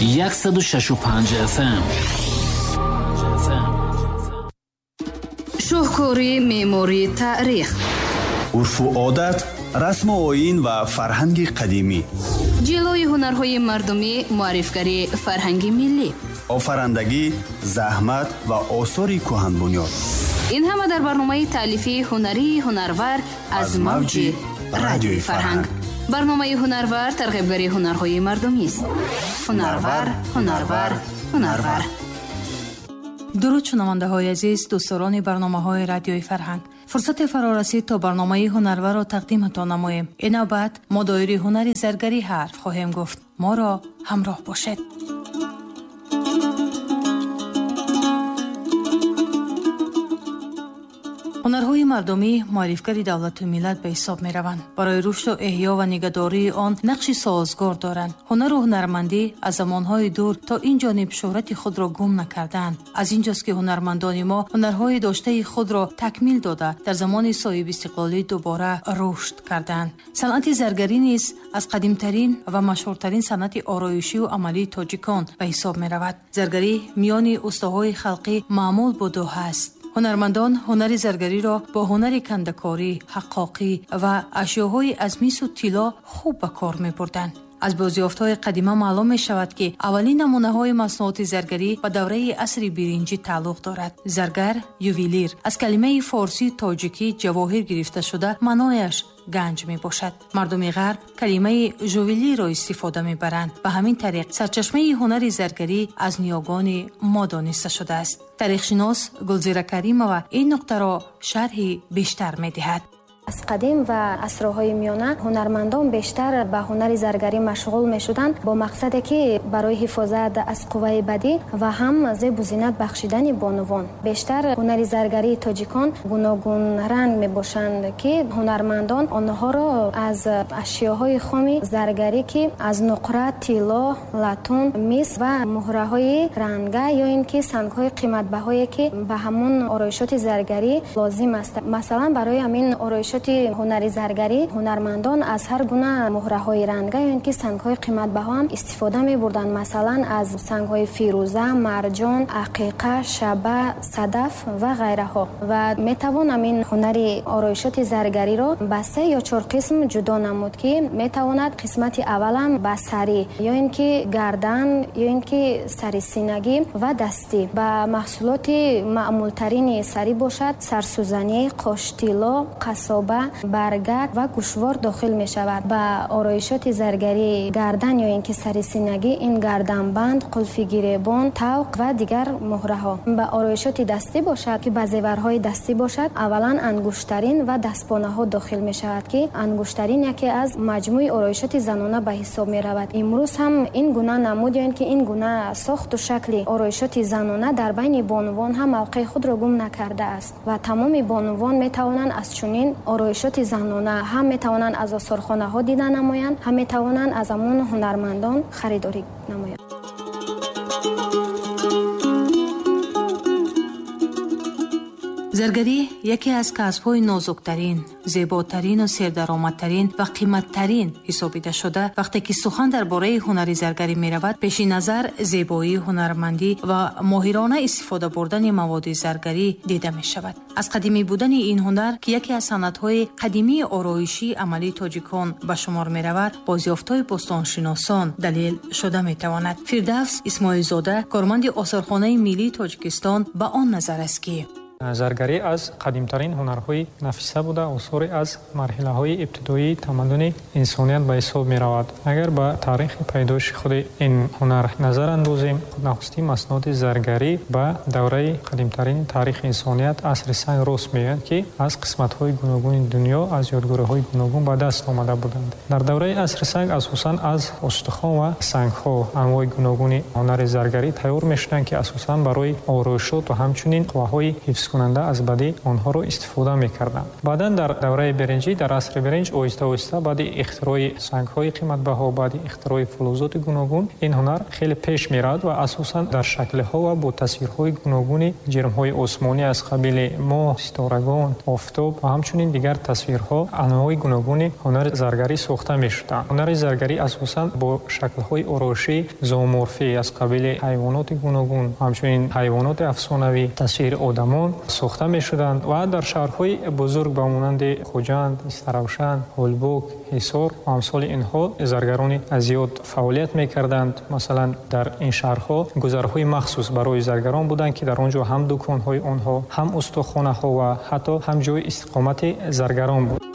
106.5 FM. шоҳкори меъморӣ таърих, урфу одат, расму оин ва фарҳанги қадимӣ, ҷилои ҳунарҳои мардумӣ, муаррифгари фарҳанги миллӣ, офарандагӣ, заҳмат ва осори кӯҳанбунёд. ин ҳама дар барномаи таълифи ҳунарии ҳунарвар аз мавҷи радиои фарҳанг. барномаи ҳунарвар тарғибгари ҳунарҳои мардумист. ҳунарвар, ҳунарвар, ҳунарвар. дуруд шунавандаҳои азиз, дӯстдорони барномаҳои радиои фарҳанг, фурсате фаро расид то барномаи ҳунарварро тақдиматон намоем. ин навбат мо доираи ҳунари заргарӣ ҳарф хоҳем гуфт. моро ҳамроҳ бошед. ҳунарҳои мардумӣ муаррифгари давлату миллат ба ҳисоб мераванд. барои рушду эҳё ва нигоҳдории он нақши созгор доранд. ҳунару ҳунармандӣ аз замонҳои дур то ин ҷониб шӯҳрати худро гум накарданд. аз ин ҷост ки ҳунармандони мо ҳунарҳои доштаи худро такмил дода дар замони соҳибистиқлолӣ дубора рушд карданд. санъати заргарӣ низ аз қадимтарин ва машҳуртарин санъати ороишиву амалии тоҷикон ба ҳисоб меравад. заргарӣ миёни устоҳои халқӣ маъмул буду ҳаст. ҳунармандон ҳунари заргариро бо ҳунари кандакорӣ, ҳаққоқӣ ва ашёҳои аз мису тилло хуб ба кор мебурданд. аз бозёфтҳои қадима маълум мешавад ки аввалин намунаҳои маснуоти заргарӣ ба давраи асри биринҷӣ тааллуқ дорад. заргар, ювелир аз калимаи форсии тоҷикӣ ҷавоҳир гирифта шуда маънояш ганҷ мебошад. мардуми ғарб калимаи жувелирро истифода мебаранд. ба ҳамин тариқ сарчашмаи ҳунари заргарӣ аз ниёгони мо дониста шудааст. таърихшинос Гулзира Каримова ин нуқтаро шарҳи бештар медиҳад. аз қадим ва асрҳои миёна ҳунармандон бештар ба ҳунари заргарӣ машғул мешуданд бо мақсаде ки барои ҳифозат аз қувваи бадӣ ва ҳам зебу зинат бахшидани бонувон. бештар ҳунари заргарии тоҷикон гуногун ранг мебошанд ки ҳунармандон онҳоро аз ашёҳои хоми заргарӣ ки аз нуқра, тилло, латун, мис ва муҳраҳои ранга ё ин ки сангҳои қиматбаҳое ки ба ҳамун ороишоти заргарӣ лозим аст. масалан барои ҳамин ороиш ҳунари заргарӣ ҳунармандон аз ҳар гуна муҳраҳои ранга ё ин ки сангҳои қиматбаҳо ҳам истифода мебурданд. масалан аз сангҳои фирӯза, марҷон, ақиқа, шаба, садаф ва ғайраҳо. ва метавон ҳамин ҳунари ороишоти заргариро ба 3 ё 4 қисм ҷудо намуд ки метавонад қисмати аввалам ба сарӣ ё ин ки гардан ё ин ки сари синагӣ ва дастӣ. ба маҳсулоти маъмултарини сарӣ бошад сарсӯзанӣ, қоштилло, қасоб, баргак ва гӯшвор дохил мешавад. ба ороишоти заргарӣ гардан ё ин ки сари синагӣ ин гарданбанд, қулфи гиребон, тавқ ва дигар муҳраҳо. ба ороишоти дастӣ бошад ки ба зеварҳои дастӣ бошад аввалан ангуштарин ва дастпонаҳо дохил мешавад ки ангуштарин яке аз маҷмӯи ороишоти занона ба ҳисоб меравад. имрӯз ҳам ин гуна намуд ё ин ки ин гуна сохту шакли ороишоти занона дар байни бонувон ҳам мавқеи худро гум накардааст ва тамоми бонувон метавонанд аз чунин ороишоти занона ҳам метавонанд аз осорхонаҳо дида намоянд, ҳам метавонанд аз амон ҳунармандон харидорӣ намоянд. заргарӣ яке аз касбҳои нозуктарин, зеботарину сердаромадтарин ва қиматтарин ҳисобида шуда, вақте ки сухан дар бораи ҳунари заргарӣ меравад, пеши назар зебоӣ, ҳунармандӣ ва моҳирона истифода бурдани маводи заргарӣ дида мешавад. аз қадимӣ будани ин ҳунар ки яке аз санъатҳои қадимии ороишии амалии тоҷикон ба шумор меравад, бозёфтҳои бостоншиносон далел шуда метавонад. фирдавс Исмоилзода, корманди осорхонаи миллии Тоҷикистон, ба он назар аст ки заргарӣ аз қадимтарин ҳунарҳои нафиса буда осори аз марҳилаҳои ибтидоии тамаддуни инсоният ба ҳисоб меравад. агар ба таърихи пайдоиши худи ин ҳунар назар андозем, нахусти маснуоти заргарӣ ба давраи қадимтарини таърихи инсоният асри санг рост меояд ки аз қисматҳои гуногуни дунё аз ёдгориҳои гуногун ба даст омада буданд. дар давраи асри санг асосан аз устухон ва сангҳо анвои гуногуни ҳунари заргарӣ тайёр мешуданд ки асосан барои ороишот ва ҳамчунин қувваҳои ҳифзкунӣ кунанда аз бади онҳоро истифода мекарданд. баъдан дар давраи биринҷӣ, дар асри биринҷ, оҳиста оҳиста баъди ихтирои сангҳои қиматбаҳо, баъди ихтирои фулузоти гуногун, ин ҳунар хеле пеш меравад ва асосан дар шаклиҳо ва бо тасвирҳои гуногуни ҷирмҳои осмонӣ аз қабили моҳ, ситорагон, офтоб ва ҳамчунин дигар тасвирҳо, анвоъи гуногуни ҳунари заргарӣ сохта мешуданд. ҳунари заргарӣ асосан бо шаклҳои ороишӣ зооморфӣ аз қабили ҳайвоноти гуногун, ҳамчунин ҳайвоноти афсонавӣ, тасвири одамон сохта мешуданд ва дар шаҳрҳои бузург ба монанди Хуҷанд, Истаравшан, Ҳолбок, Ҳисор ва амсоли инҳо заргарони зиёд фаъолият мекарданд. масалан, дар ин шаҳрҳо гузарҳои махсус барои заргарон буданд, ки дар он ҷо ҳам дуконҳои онҳо, ҳам устохонаҳо ва ҳатто ҳам ҷои истиқомати заргарон буд.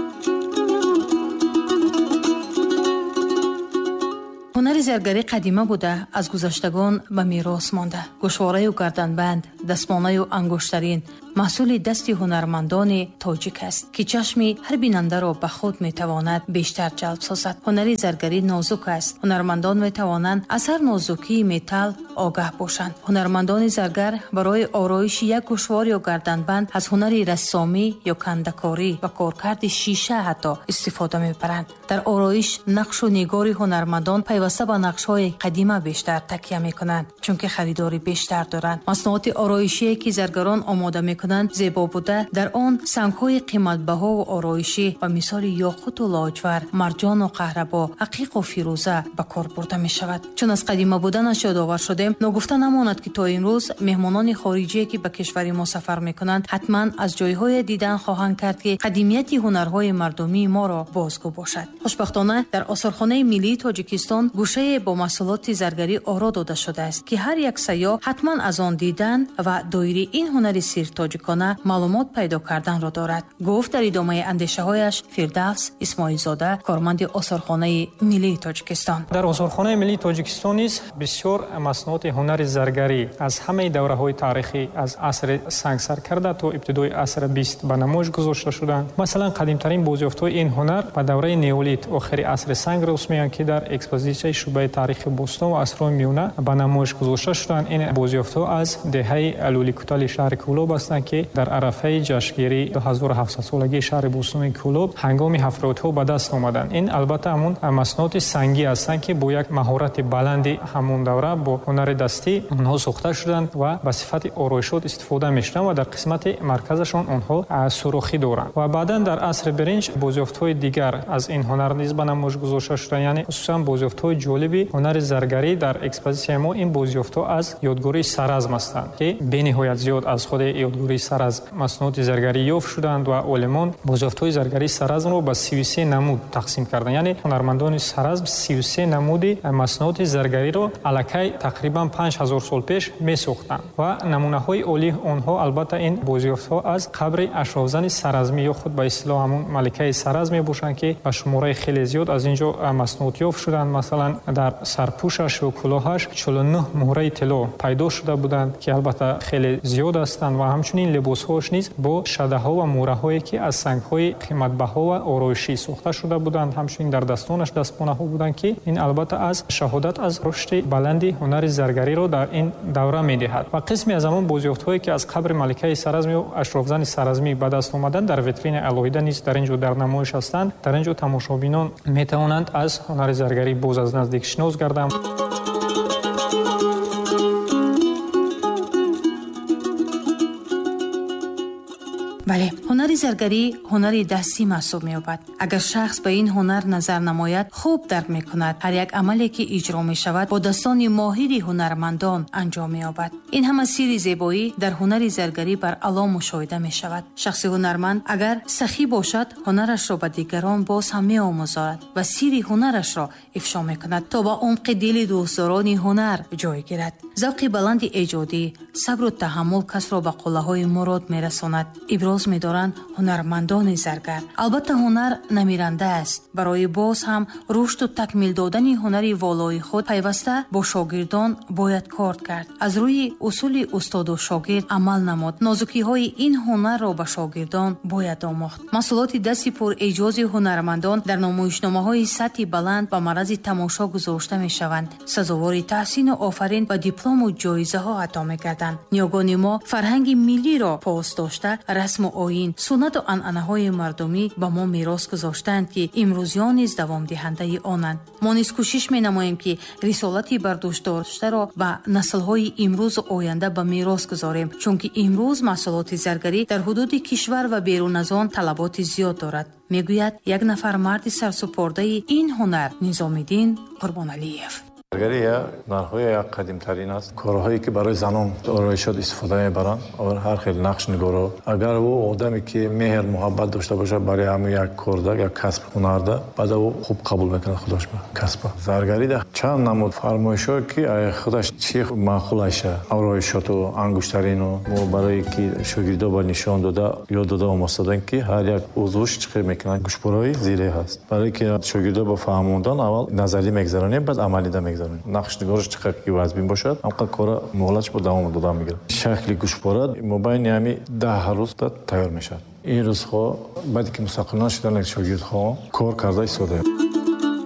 ҳунари заргарӣ қадима буда, аз гузаштагон ба мерос монда. гӯшвораю гарданбанд, дастмонаю ангуштарин маҳсули дасти ҳунармандони тоҷик аст, ки чашми ҳар бинандаро ба худ метавонад бештар ҷалб созад. ҳунари заргарӣ нозук аст. ҳунармандон метавонанд аз ҳар нозукии металл огаҳ бошанд. ҳунармандони заргар барои ороиши як гӯшвор ё гарданбанд аз ҳунари рассомӣ ё кандакорӣ ва коркарди шиша ҳатто истифода мебаранд. дар ороиш нақшу нигори ҳунармандон пайваста ба нақшҳои қадима бештар такя мекунанд, чунки харидори бештар доранд. маснуоти ороишие ки заргарон омода мекунанд зебо буда, дар он сангҳои қиматбаҳо ва ороишӣ ба мисоли ёқуту лоҷвар, марҷону қаҳрабо, ақиқу фирӯза ба кор бурда мешавад. чун аз қадима буданаш ёдовар шудем, ногуфта намонад, ки то имрӯз меҳмонони хориҷие ки ба кишвари мо сафар мекунанд, ҳатман аз ҷойҳое дидан хоҳанд кард, ки қадимияти ҳунарҳои мардумии моро бозгӯ бошад. хушбахтона дар осорхонаи миллии Тоҷикистон гӯшае бо маҳсулоти заргарӣ оро дода шудааст, ки ҳар як сайёҳ ҳатман аз он дидан ва доири ин ҳунари сиртоҷикона маълумот пайдо карданро дорад, гуфт дар идомаи андешаҳояш Фирдавс Исмоилзода, корманди осорхонаи миллии Тоҷикистон. дар осорхонаи миллии Тоҷикистон низ бисёр маснуоти ҳунари заргарӣ аз ҳамаи давраҳои таърихӣ, аз асри сангсар карда то ибтидои асри 20 ба намоиш гузошта шуданд. масалан, қадимтарин бозёфтҳои ин ҳунар ба давраи неолит, охири асри санг рӯз меянд, ки дар экспозитсияи шӯъбаи таърихи Бостон ва асрои миёна ба намоиш гузошта шуданд. ин бозёфтҳо аз деҳаи лӯликутали шаҳри Кӯлоб ҳастанд, ки дар арафаи ҷашнгирии 2700-солагии шаҳри Бостони Кӯлоб ҳангоми ҳафродиҳо ба даст омаданд. ин албатта ҳамун маснуоти сангӣ ҳастанд, ки бо як маҳорати баланди ҳамон давра бо ҳунари дастӣ онҳо сохта шуданд ва ба сифати ороишот истифода мешуданд ва дар қисмати марказашон онҳо сурохӣ доранд. ва баъдан дар асри биринҷ бозёфтҳои дигар аз ин ҳунар низ ба намоиш гузошта шуданд, яъне хусусан бозёфтҳои ҷолиби ҳунари заргарӣ. дар экспозитсияи мо ин бозёфтҳо аз ёдгории саразм ҳастанд, ки бениҳоят зиёд аз худи ёдгории саразм маснуоти заргарӣ ёфт шуданд ва олимон бозёфтҳои заргарии саразмро ба 33 намуд тақсим карданд. яъне ҳунармандони саразм 33 намуди маснуоти заргариро аллакай тақрибан 5000 сол пеш месохтанд ва намунаҳои олии онҳо албатта ин бозёфтҳо аз қабри ашровзани саразмӣ ё худ ба ислоҳ ҳамун маликаи сараз мебошанд, ки ба шумораи хеле зиёд аз ин ҷо маснуот ёфт шуданд. масалан, дар сарпӯшаш ё кӯлоҳаш 49 муҳраи тилло пайдо шуда буданд, ки албатта хеле зиёд ҳастанд ва ҳамчунин либосҳош низ бо шадаҳо ва мӯраҳое, ки аз сангҳои қиматбаҳо ва ороишӣ сохта шуда буданд. ҳамчунин дар дастонаш дастмонаҳо буданд, ки ин албатта аз шаҳодат аз рушди баланди ҳунари заргариро дар ин давра медиҳад. ва қисме аз ҳамон бозёфтҳое, ки аз қабри маликаи саразм ё ашровзани саразмӣ ба даст омаданд, дар витрини алоҳида низ дар ин ҷо дар намоиш ҳастанд. дар ин ҷо тамошобинон метавонанд аз ҳунари заргарӣ боз аз наздик шинос гарданд. бале, ҳунари заргарӣ ҳунари дастӣ маҳсуб меёбад. агар шахс ба ин ҳунар назар намояд, хуб дарк мекунад ҳар як амале ки иҷро мешавад бо дастони моҳири ҳунармандон анҷом меёбад. ин ҳама сирри зебоӣ дар ҳунари заргарӣ бар ало мушоҳида мешавад. шахси ҳунарманд агар сахӣ бошад, ҳунарашро ба дигарон боз ҳам меомӯзад ва сирри ҳунарашро ифшо мекунад, то ба умқи дили дӯстдорони ҳунар ҷой гирад. завқи баланди эҷодӣ, сабру таҳаммул касро ба қуллаҳои мурод мерасонад. иброз мирос медоранд ҳунармандони заргар. албатта ҳунар намиранда аст. барои боз ҳам рушду такмил додани ҳунари волои худ пайваста бо шогирдон бояд кор кард. аз рӯи усули устоду шогирд амал намуд. нозукиҳои ин ҳунарро ба шогирдон бояд омӯхт. масъулоти дасти пуреҷози ҳунармандон дар номоишномаҳои сатҳи баланд ба марази тамошо гузошта мешаванд. сазовори таҳсину офарин ва диплому ҷоизаҳо ато мегарданд. ниёгони мо фарҳанги миллиро пост дошта, расму оин, суннату анъанаҳои мардумӣ ба мо мирос гузоштанд, ки имрӯзиён низ давомдиҳандаи онанд. мо низ кӯшиш менамоем, ки рисолати бардӯштдоштаро ба наслҳои имрӯзу оянда ба мирос гузорем, чунки имрӯз маҳсулоти заргарӣ дар ҳудуди кишвар ва берун аз он талаботи зиёд дорад, мегӯяд як нафар марди сарсупордаи ин ҳунар, Низомиддин Қурбоналиев. заргарӣ нарҳои як қадимтарин аст. корҳое ки барои занон ороишот истифода мебаранд, ҳар хел нақш нигоро. агар ӯ одаме ки меҳр муҳаббат дошта бошад барои ҳамин як корда, як касб ҳунарда, баъд ӯ хуб қабул мекунад худаш касба. заргарида чанд намуд фармоишҳо ки худаш чӣ маъқул аша, ороишоту ангуштарину мо барои ки шогирдо ба нишон дода ёд дода омостанем, ки ҳар як узвуш чӣ хел мекунад. гӯшборои зире ҳаст. барои ки шогирдо ба фаҳмондан аввал назарӣ мегзаронем, баъд амалида мегзаронем. нақшнигораш чӣ қадр ки вазбин бошад, ҳамқа кора муҳлатш бо давом дода мегирад. шакли гӯшбора мобайни ҳами 10 рӯзда тайёр мешавад. ин рӯзҳо баъде ки мустақилона шудан шогирдҳо кор карда истодаем.